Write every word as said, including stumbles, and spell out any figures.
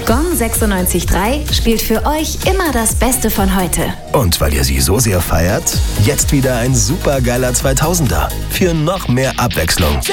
Gong sechsundneunzig Komma drei spielt für euch immer das Beste von heute. Und weil ihr sie so sehr feiert, jetzt wieder ein supergeiler zweitausender für noch mehr Abwechslung.